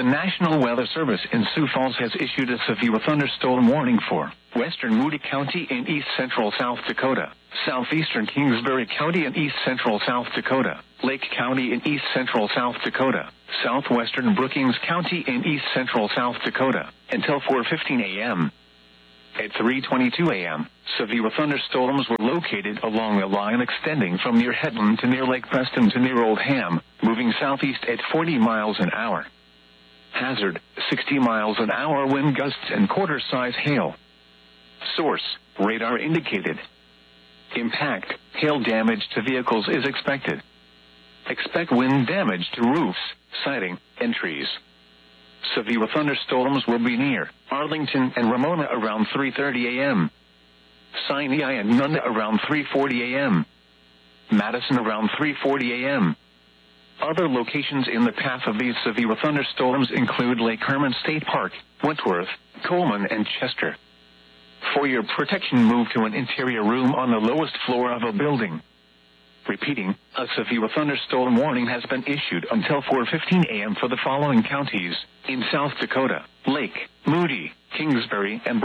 The National Weather Service in Sioux Falls has issued a severe thunderstorm warning for western Moody County in east-central South Dakota, southeastern Kingsbury County in east-central South Dakota, Lake County in east-central South Dakota, southwestern Brookings County in east-central South Dakota, until 4:15 a.m. At 3:22 a.m., severe thunderstorms were located along a line extending from near Headland to near Lake Preston to near Oldham, moving southeast at 40 miles an hour. Hazard, 60 miles an hour wind gusts and quarter-size hail. Source, radar indicated. Impact, hail damage to vehicles is expected. Expect wind damage to roofs, siding, and trees. Severe thunderstorms will be near Arlington and Ramona around 3:30 a.m. Sinai and Nunn around 3:40 a.m. Madison around 3:40 a.m. Other locations in the path of these severe thunderstorms include Lake Herman State Park, Wentworth, Coleman, and Chester. For your protection, move to an interior room on the lowest floor of a building. Repeating, a severe thunderstorm warning has been issued until 4:15 a.m. for the following counties in South Dakota: Lake, Moody, Kingsbury, and